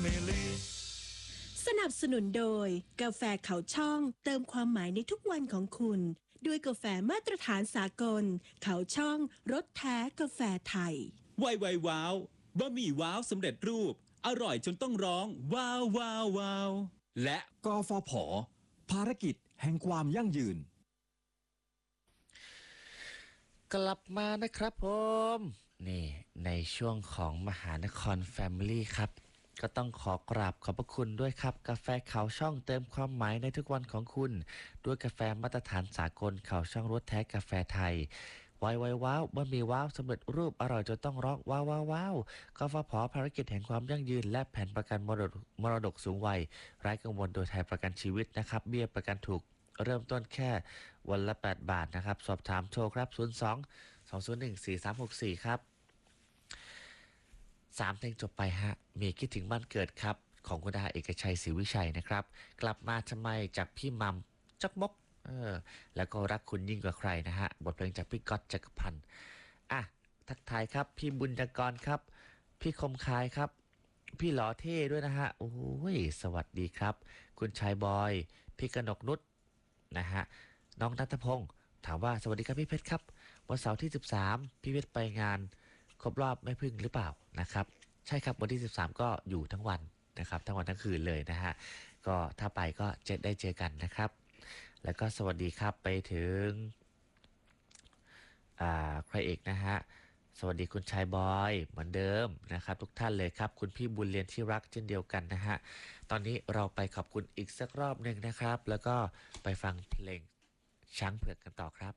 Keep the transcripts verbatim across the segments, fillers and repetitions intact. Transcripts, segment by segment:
Family สนับสนุนโดยกาแฟเขาช่องเติมความหมายในทุกวันของคุณด้วยกาแฟมาตรฐานสากลเขาช่องรสแท้กาแฟไทยไวไวว้าวบะหมี่ว้าวสำเร็จรูปอร่อยจนต้องร้องว้าวว้าวว้าวและกฟผ.ภารกิจแห่งความยั่งยืนกลับมานะครับผมนี่ในช่วงของมหานคร Family ครับก็ต้องขอกราบขอบพระคุณด้วยครับกาแฟเขาช่องเติมความหมายในทุกวันของคุณด้วยกาแฟมาตรฐานสากลเขาช่องรสแท้กาแฟไทยไวไวว้าวบะหมี่ว้าวสำเร็จรูปอร่อยจนต้องร้องว้าวว้าวว้าวกฟผ.ภารกิจแห่งความยั่งยืนและแผนประกันมรดกมรดกสูงวัยไร้กังวลโดยไทยประกันชีวิตนะครับเบี้ยประกันถูกเริ่มต้นแค่วันละแปดบาทนะครับสอบถามโทรครับศูนย์ สอง สอง ศูนย์ หนึ่ง สี่ สาม หก สี่ครับสามเพลงจบไปฮะมีคิดถึงบ้านเกิดครับของคุณอาเอกชัยศรีวิชัยนะครับกลับมาทำไมจากพี่มัมจักมกเออแล้วก็รักคุณยิ่งกว่าใครนะฮะบทเพลงจากพี่ก๊อตจักรพันธ์อ่ะทักทายครับพี่บุญยกรครับพี่คมคายครับพี่หล่อเท่ด้วยนะฮะโอ้ยสวัสดีครับคุณชายบอยพี่กนกนุชนะฮะน้องณัฐพงศ์ถามว่าสวัสดีครับพี่เพชรครับวันเสาร์ที่สิบสามพี่เพชรไปงานครบรอบแม่พึ่งหรือเปล่านะครับใช่ครับวันที่สิบสามก็อยู่ทั้งวันนะครับทั้งวันทั้งคืนเลยนะฮะก็ถ้าไปก็จะได้เจอกันนะครับแล้วก็สวัสดีครับไปถึงอ่าใครเอกนะฮะสวัสดีคุณชายบอยเหมือนเดิมนะครับทุกท่านเลยครับคุณพี่บุญเรียนที่รักเช่นเดียวกันนะฮะตอนนี้เราไปขอบคุณอีกสักรอบหนึ่งนะครับแล้วก็ไปฟังเพลงช้างเผือกกันต่อครับ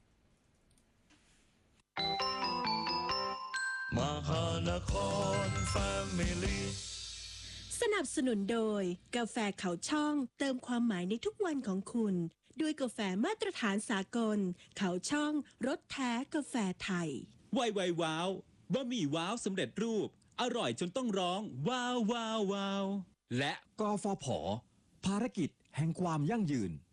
มหานคร Family สนับสนุนโดยกาแฟเขาช่องเติมความหมายในทุกวันของคุณด้วยกาแฟมาตรฐานสากลเขาช่องรสแท้กาแฟไทยไวไวว้าวบะหมี่ว้าวสำเร็จรูปอร่อยจนต้องร้องว้าวว้าวว้าวและกฟผ.ภารกิจแห่งความยั่งยืน